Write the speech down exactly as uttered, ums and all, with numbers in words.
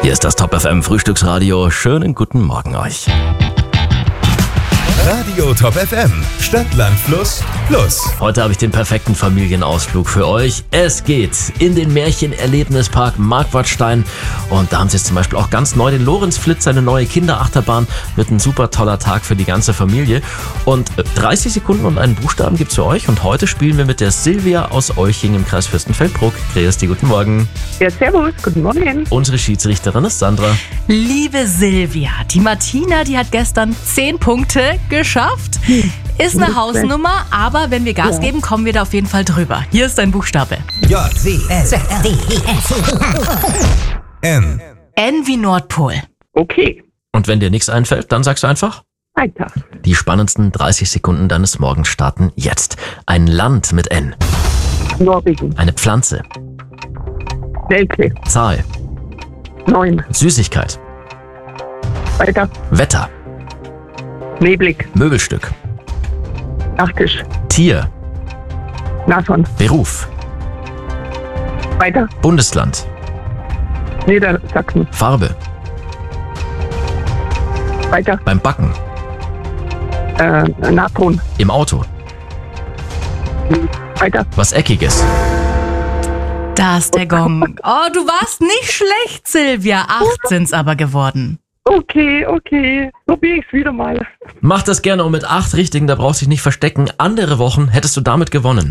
Hier ist das Top F M Frühstücksradio. Schönen guten Morgen euch. Radio Top F M, Stadt, Land, Fluss, Plus. Heute habe ich den perfekten Familienausflug für euch. Es geht in den Märchenerlebnispark Marquardstein. Und da haben sie jetzt zum Beispiel auch ganz neu den Lorenzflitz, eine neue Kinderachterbahn. Wird ein super toller Tag für die ganze Familie. Und dreißig Sekunden und einen Buchstaben gibt's für euch. Und heute spielen wir mit der Silvia aus Olching im Kreis Fürstenfeldbruck. Christi, guten Morgen. Ja, servus, guten Morgen. Unsere Schiedsrichterin ist Sandra. Liebe Silvia, die Martina, die hat gestern zehn Punkte geschafft. Ist eine Hausnummer, aber wenn wir Gas Ja. geben, kommen wir da auf jeden Fall drüber. Hier ist dein Buchstabe. J, W, S, D, E, F, N. N wie Nordpol. Okay, Und wenn dir nichts einfällt, dann sagst du einfach: weiter. Die spannendsten dreißig Sekunden deines Morgens starten jetzt. Ein Land mit N. Norwegen, Eine Pflanze. Nelke, Zahl. neun. Süßigkeit. Weiter. Wetter. Neblig, Möbelstück. Nachtisch, Tier. Nashorn. Beruf. Weiter. Bundesland. Niedersachsen. Farbe. Weiter. Beim Backen. Äh, Natron. Im Auto. Weiter. Was Eckiges. Da ist der Gong. Oh, du warst nicht schlecht, Silvia. Acht sind's aber geworden. Okay, okay. Probier ich's wieder mal. Mach das gerne und mit acht Richtigen, da brauchst du dich nicht verstecken. Andere Wochen hättest du damit gewonnen.